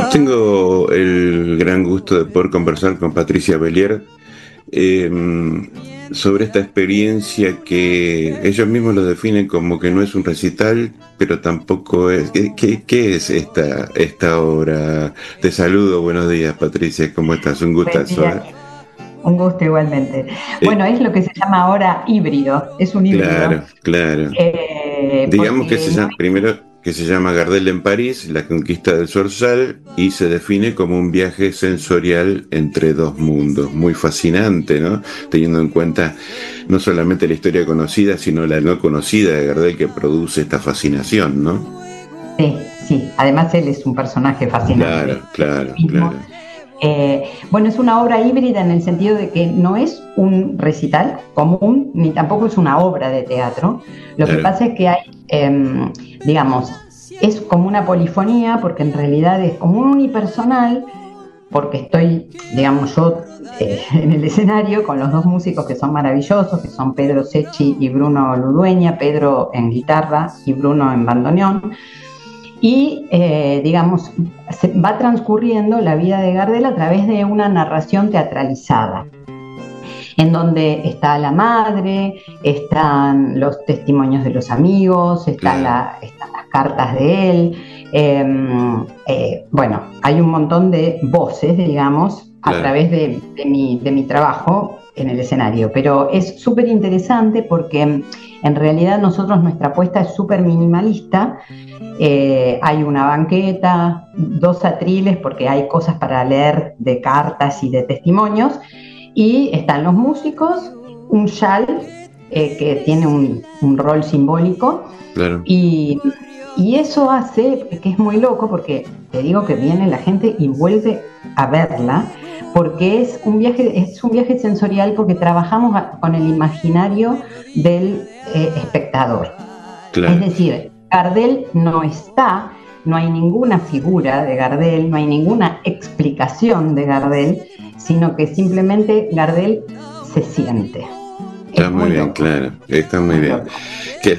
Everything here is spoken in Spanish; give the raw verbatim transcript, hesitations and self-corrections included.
Tengo el gran gusto de poder conversar con Patricia Bellier eh, sobre esta experiencia que ellos mismos lo definen como que no es un recital, pero tampoco es... ¿Qué, qué, qué es esta, esta obra? Te saludo, buenos días Patricia, ¿cómo estás? Un Buen gustazo, ¿eh? día, un gusto igualmente. Eh, Bueno, es lo que se llama ahora híbrido, es un híbrido, claro, claro. eh, Digamos que porque se no llama, primero que se llama Gardel en París, la conquista del Zorzal, y se define como un viaje sensorial entre dos mundos. Muy fascinante, ¿no? Teniendo en cuenta no solamente la historia conocida, sino la no conocida de Gardel que produce esta fascinación, ¿no? sí, sí, además él es un personaje fascinante, Claro, él claro, mismo. claro, Eh, bueno, es una obra híbrida en el sentido de que no es un recital común, ni tampoco es una obra de teatro. Lo que claro, pasa es que hay, eh, digamos, es como una polifonía, porque en realidad es como un unipersonal, porque estoy, digamos, yo eh, en el escenario con los dos músicos que son maravillosos, que son Pedro Secchi y Bruno Ludueña, Pedro en guitarra y Bruno en bandoneón, y eh, digamos, se va transcurriendo la vida de Gardel a través de una narración teatralizada, en donde está la madre, están los testimonios de los amigos, están, claro, la, están las cartas de él, eh, eh, bueno, hay un montón de voces, digamos, a claro. través de, de, mi, de mi trabajo en el escenario, pero es súper interesante porque en realidad nosotros nuestra apuesta es súper minimalista. Eh, hay una banqueta, dos atriles porque hay cosas para leer de cartas y de testimonios, y están los músicos, un chal eh, que tiene un, un, rol simbólico, Claro. y, y eso hace que es muy loco porque te digo que viene la gente y vuelve a verla porque es un viaje, es un viaje sensorial porque trabajamos con el imaginario del eh, espectador. Es Claro. decir, Gardel no está, no hay ninguna figura de Gardel, no hay ninguna explicación de Gardel, sino que simplemente Gardel se siente. Está Es muy muy bien, loco, claro. Está muy muy bien. loco. Que